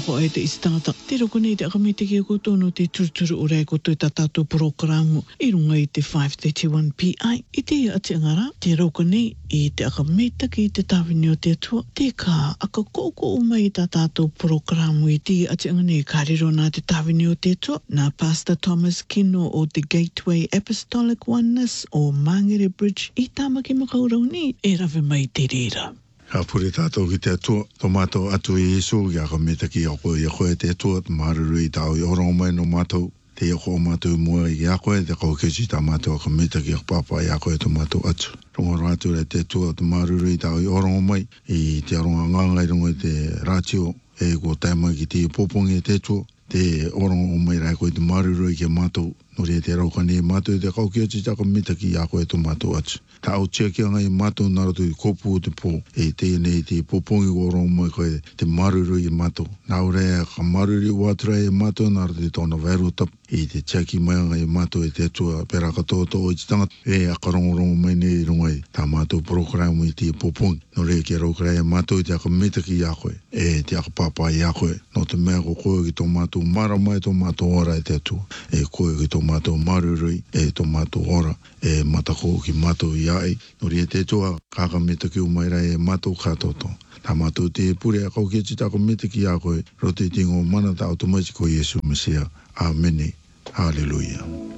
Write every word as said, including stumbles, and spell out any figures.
ho e te istangata. Te roko nei te akamete ki ko tono te turuturu ure ko tui tatato programu i runga i te five thirty-one P I. I te ati angara, te roko nei i te akameta ki te tawini o te atua. Te ka aka koko umai i tatato programu i te ati angane kariro nā te tawini o te atua. Nā Pastor Thomas Kino o the Gateway Apostolic Oneness o Mangere Bridge i tamaki makaurau ni e rawe mai te rira. Ka pure tātou ki te atua, tō mātou atu i Yesu, ki a ka meta ki a koe, i a koe te atua, te maruru i tāu i orongo mai no mātou, te i a koe mātou mua i a koe, te kau kesi tā mātou a ka meta ki a pāpā i a koe tō mātou atu. Rongo rātu re te atua, te maruru i tāu i orongo mai, i te aronga nganga i rongo i te rātio, e ko taimai ki te popongi e te atua, te orongo mai rai koe te maruru i ki a mātou, nori e te raukani e mātou i te kau kia tita ka meta ki a koe tō mātou atu. Ta au tia kia ngai mātou narato i kopu o te pō, e te nei te popongi o rongo mai koe te maruru i mātou. Nā urea ka maruru i watura i mātou narato i tōna vairu tap, i te tiaki mai ngai mātou i te atua pera katoto o i te tangata, e a karongo rongo mai nei rungai, tā mātou programu i te popongi. No rea ki raukarai e mātou i te aka meta ki a koe, e te aka pāpā i a koe, no te mea ko koe ki tō mātou mara mai tō mātou ora i te atua, e koe ki tō mātou maruru e tō mātou ora, e matako ki mātou i ai, no rea te atua kāka meta ki umaira e mātou kātoto. Tā mātou te pure a kau kia titako meta ki a koe, rote tingo mana tā automaiti ko Yesu Mesia. Amen. Hallelujah.